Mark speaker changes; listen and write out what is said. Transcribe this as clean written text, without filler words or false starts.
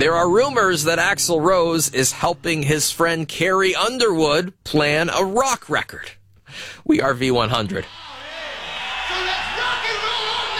Speaker 1: There are rumors that Axl Rose is helping his friend Carrie Underwood plan a rock record. We are V100.
Speaker 2: So let's rock and roll on!